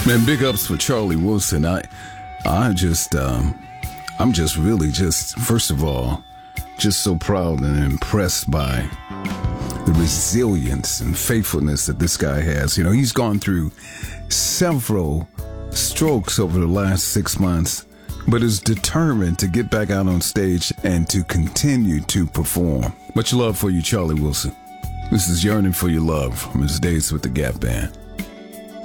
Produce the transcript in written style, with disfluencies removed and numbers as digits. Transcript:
Man, big ups for Charlie Wilson. I'm just really first of all, just so proud and impressed by the resilience and faithfulness that this guy has. You know, he's gone through several strokes over the last 6 months, but is determined to get back out on stage and to continue to perform. Much love for you, Charlie Wilson. This is Yearning for Your Love from his days with the Gap Band.